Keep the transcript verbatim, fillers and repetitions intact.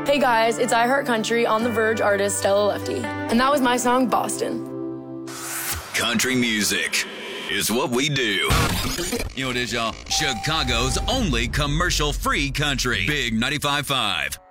Hey guys, it's I Heart Country on The Verge artist Stella Lefty. And that was my song, Boston. Country music is what we do. You know what it is, y'all? Chicago's only commercial-free country. Big ninety-five point five.